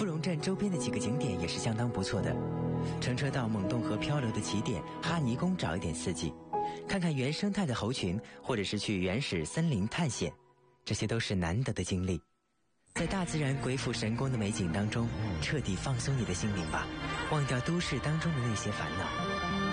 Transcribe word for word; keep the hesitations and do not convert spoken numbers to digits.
芙蓉镇周边的几个景点也是相当不错的，乘车到蒙洞河漂流的起点哈尼宫找一点刺激，看看原生态的猴群，或者是去原始森林探险，这些都是难得的经历。在大自然鬼斧神工的美景当中，彻底放松你的心灵吧，忘掉都市当中的那些烦恼。